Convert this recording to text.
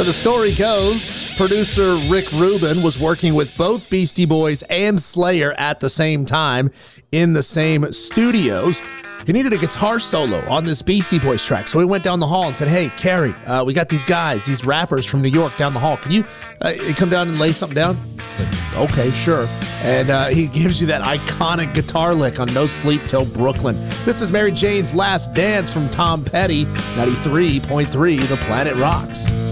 So the story goes, producer Rick Rubin was working with both Beastie Boys and Slayer at the same time in the same studios. He needed a guitar solo on this Beastie Boys track, so he went down the hall and said, "Hey, Carrie, we got these guys, these rappers from New York down the hall. Can you come down and lay something down?" I said, "Okay, sure." And he gives you that iconic guitar lick on No Sleep Till Brooklyn. This is Mary Jane's Last Dance from Tom Petty, 93.3 The Planet Rocks.